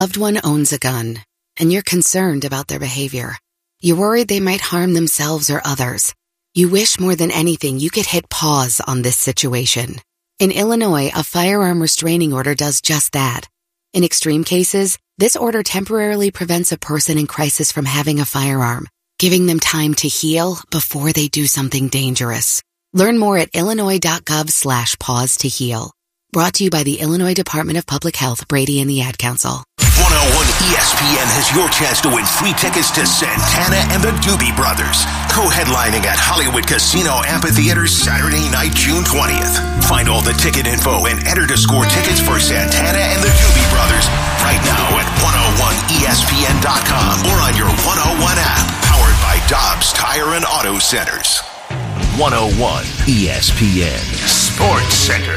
Loved one owns a gun, and you're concerned about their behavior. You're worried they might harm themselves or others. You wish more than anything you could hit pause on this situation. In Illinois, a firearm restraining order does just that. In extreme cases, this order temporarily prevents a person in crisis from having a firearm, giving them time to heal before they do something dangerous. Learn more at illinois.gov/pause to heal. Brought to you by the Illinois Department of Public Health, Brady and the Ad Council. 101 ESPN has your chance to win free tickets to Santana and the Doobie Brothers, co-headlining at Hollywood Casino Amphitheater Saturday night, June 20th. Find all the ticket info and enter to score tickets for Santana and the Doobie Brothers right now at 101ESPN.com or on your 101 app, powered by Dobbs Tire and Auto Centers. 101 ESPN Sports Center.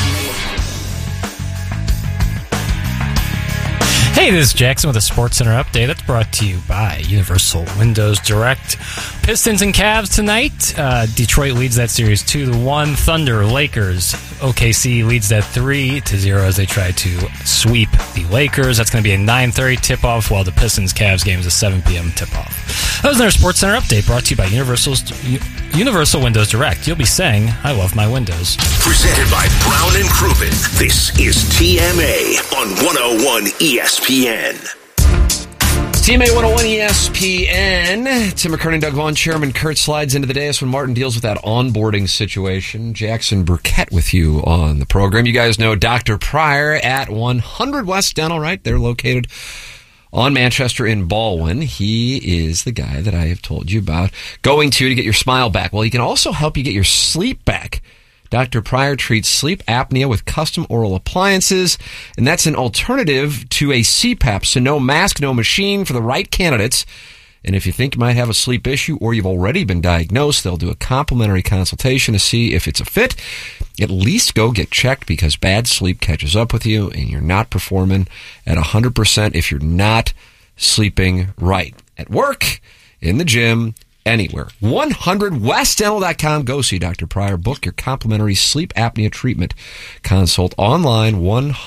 Hey, this is Jackson with a Sports Center update. That's brought to you by Universal Windows Direct. Pistons and Cavs tonight. Detroit leads that series 2-1. Thunder, Lakers. OKC leads that 3-0 as they try to sweep the Lakers. That's going to be a 9:30 tip-off, while the Pistons-Cavs game is a 7 p.m. tip-off. That was our Sports Center update brought to you by Universal Windows Direct. You'll be saying, I love my windows. Presented by Brown and Crouppen. This is TMA on 101 ESPN. TMA 101 ESPN. Tim McKernan, Doug Vaughn, Chairman Kurt slides into the dais when Martin deals with that onboarding situation. Jackson Burkett with you on the program. You guys know Dr. Pryor at 100 West Dental, right? They're located on Manchester in Baldwin. He is the guy that I have told you about going to get your smile back. Well, he can also help you get your sleep back. Dr. Pryor treats sleep apnea with custom oral appliances, and that's an alternative to a CPAP. So no mask, no machine for the right candidates. And if you think you might have a sleep issue or you've already been diagnosed, they'll do a complimentary consultation to see if it's a fit. At least go get checked, because bad sleep catches up with you and you're not performing at 100% if you're not sleeping right. At work, in the gym, anywhere. 100westdental.com. Go see Dr. Pryor. Book your complimentary sleep apnea treatment consult online.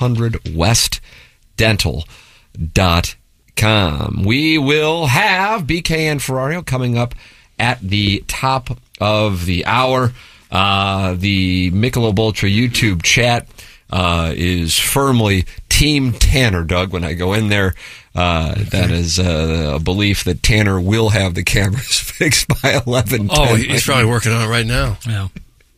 100westdental.com. We will have BK and Ferrario coming up at the top of the hour. The Michelob Ultra YouTube chat is firmly Team Tanner, Doug. When I go in there, that is a belief that Tanner will have the cameras fixed by 11:10. Oh, he's probably working on it right now. Yeah.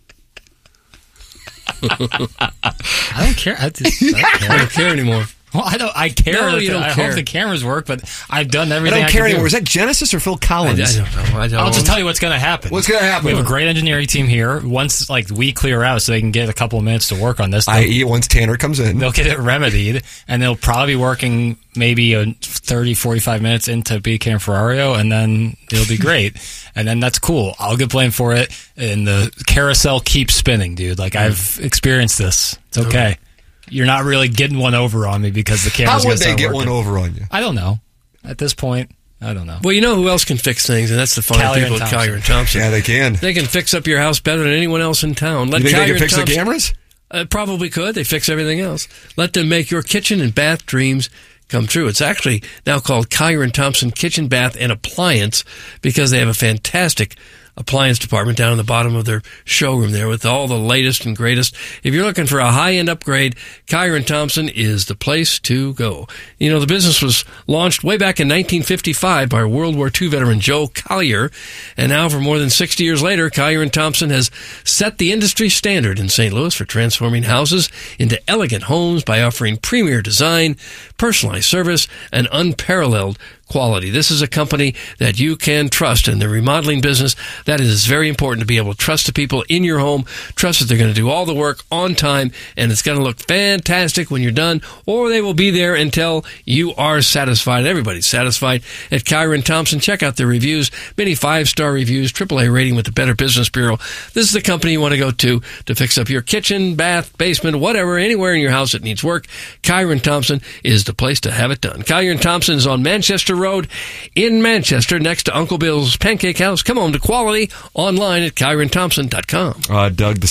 I don't care. I don't care anymore. Well, I care. No, you don't I care. hope the cameras work, but I've done everything. I don't care anymore. Is that Genesis or Phil Collins? I don't know. I'll just tell you what's going to happen. What's going to happen? We have a great engineering team here. Once we clear out so they can get a couple of minutes to work on this, i.e. once Tanner comes in, they'll get it remedied, and they'll probably be working maybe 30, 45 minutes into BK and Ferrario, and then it'll be great. And then that's cool. I'll get blamed for it, and the carousel keeps spinning, dude. I've experienced this. It's okay. You're not really getting one over on me because the camera's How would they get working. one over on you? I don't know. At this point, I don't know. Well, you know who else can fix things, and that's the fine Collier people and at Collier and Thompson. Yeah, they can. They can fix up your house better than anyone else in town. You think they can fix the cameras? Probably could. They fix everything else. Let them make your kitchen and bath dreams come true. It's actually now called Collier and Thompson Kitchen, Bath, and Appliance, because they have a fantastic appliance department down in the bottom of their showroom there with all the latest and greatest. If you're looking for a high-end upgrade, Collier and Thompson is the place to go. You know, the business was launched way back in 1955 by World War II veteran Joe Collier, and now for more than 60 years later, Collier and Thompson has set the industry standard in St. Louis for transforming houses into elegant homes by offering premier design, personalized service, and unparalleled quality. This is a company that you can trust in the remodeling business. That is very important, to be able to trust the people in your home, trust that they're going to do all the work on time, and it's going to look fantastic when you're done, or they will be there until you are satisfied. Everybody's satisfied at Collier and Thompson. Check out their reviews, many 5-star reviews, AAA rating with the Better Business Bureau. This is the company you want to go to fix up your kitchen, bath, basement, whatever, anywhere in your house that needs work. Collier and Thompson is the place to have it done. Collier and Thompson is on Manchester Road in Manchester, next to Uncle Bill's Pancake House. Come home to quality online at CollierandThompson.com. Doug, the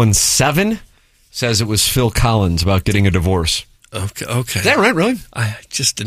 617 says it was Phil Collins about getting a divorce. Okay. Is that right, really? I just didn't